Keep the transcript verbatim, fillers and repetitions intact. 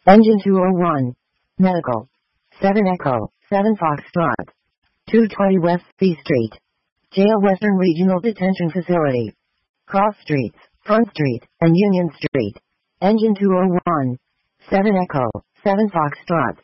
Engine two oh one. Medical. seven Echo, seven Foxtrot. two twenty West B Street. Jail Western Regional Detention Facility. Cross Streets, Front Street, and Union Street. Engine two oh one. seven Echo, seven Foxtrot.